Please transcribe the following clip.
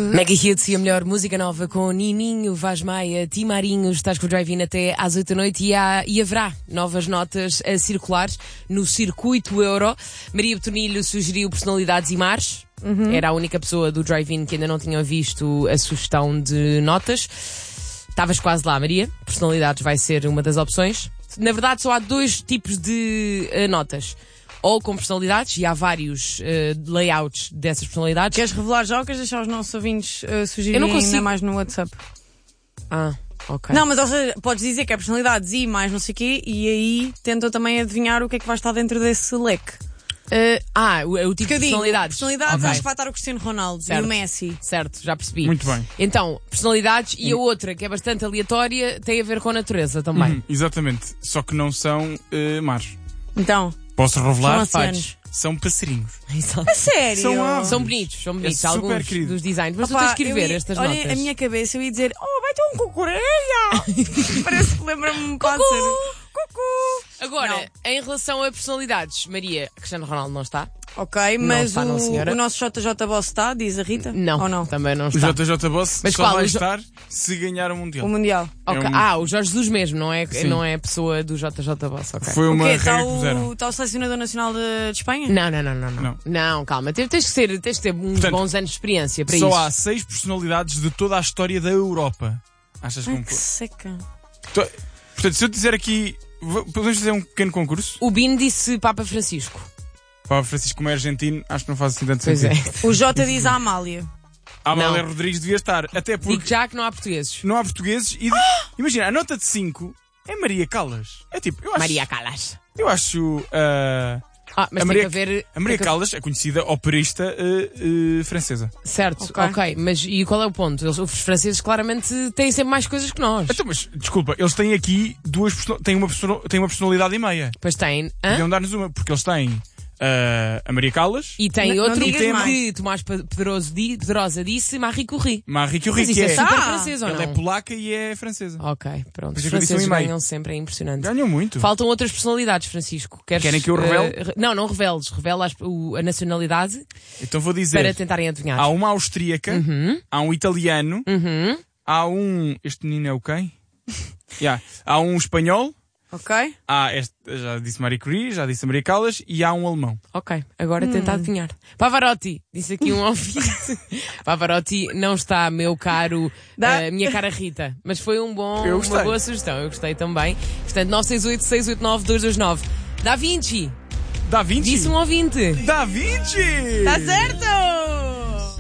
Mega Hits e a melhor música nova com Nininho, Vaz Maia, Tim Marinhos. Estás com o Drive-In até às 8 da noite e haverá novas notas a circular no circuito Euro. Maria Betonilho sugeriu personalidades e mares. Era a única pessoa do Drive-In que ainda não tinha visto a sugestão de notas. Estavas quase lá, Maria. Personalidades vai ser uma das opções. Na verdade, só há dois tipos de notas. Ou com personalidades, e há vários layouts dessas personalidades. Queres revelar já ou queres deixar os nossos ouvintes sugerirem Eu não consigo. ainda mais no WhatsApp? Ok. Não, mas ou seja, podes dizer que é personalidades e mais não sei o quê, e aí tentam também adivinhar o que é que vai estar dentro desse leque. O tipo de personalidades. Personalidades, Ok. acho que vai estar o Cristiano Ronaldo Certo. e o Messi. Certo, já percebi. Muito bem. Então, personalidades e a outra, que é bastante aleatória, tem a ver com a natureza também. Exatamente. Só que não são mares. Então, Posso revelar? São oceanos. São passarinhos. Exato. a sério? São aves. São bonitos, são bonitos. É super Alguns querido. dos designs. Mas tu Opa, tens que ir eu ver ia- estas olha, notas. a minha cabeça eu ia dizer, vai ter um cucureia! Parece que lembra-me um pássaro. Cucu! Agora, Não. em relação a personalidades, Maria, Cristiano Ronaldo não está? Ok, mas está, não, senhora. o nosso JJ Boss está, diz a Rita? Não, Ou não? também não O está. JJ Boss Mas só qual? vai O Jo- estar se ganhar o Mundial. O Mundial. Ok. É um- O Jorge Jesus mesmo, não é, Sim. não é a pessoa do JJ Boss, ok. Foi O uma quê? regra que puseram. Está o selecionador nacional de Espanha? Não. Não, calma. Tens que ter uns Portanto, bons anos de experiência para Só isso. há 6 personalidades de toda a história da Europa. Achas Ai, que que seca. Portanto, se eu dizer aqui, podemos fazer um pequeno concurso? O Bino disse Papa Francisco. Para o Francisco, como é argentino, acho que não faz assim tanto Pois é. sentido. O J diz a Amália. A Amália Não. Rodrigues devia estar. Até porque Digo já que não há portugueses. não há portugueses e imagina, a nota de 5 é Maria Callas. É tipo, eu acho. Maria Callas. Eu acho. Mas a tem Maria, que haver... a Maria tem que- Callas é conhecida operista francesa. Certo, Ok. ok. Mas e qual é o ponto? Os franceses claramente têm sempre mais coisas que nós. Então, mas, desculpa, eles têm aqui têm uma personalidade e meia. Pois têm. Hã? Deviam dar-nos uma, porque eles têm a Maria Callas, E tem Não outro digas que mais. Tomás Pedrosa disse Marie Curie. Marie Curie, Mas isso que é é. super Ah, francês ou Ela é não? polaca e é francesa. Ok, pronto. Por Os isso que eu disse franceses 1,5. ganham sempre, é impressionante. Ganham muito. Faltam outras personalidades, Francisco. Querem que eu revele? Não reveles. Revela a nacionalidade Então vou dizer. para tentarem adivinhar. Há uma austríaca, há um italiano, há um. Este menino é o quem? Há um espanhol, Ok? já disse Marie Curie, já disse Maria Callas e há um alemão. Ok, agora tenta adivinhar. Pavarotti, disse aqui um ouvinte. Pavarotti não está, meu caro, minha cara Rita. Mas foi Eu uma gostei. boa sugestão, eu gostei também. Portanto, 968-689-229. Da Vinci, Da Vinci? disse um ouvinte. Da Vinci! Está certo!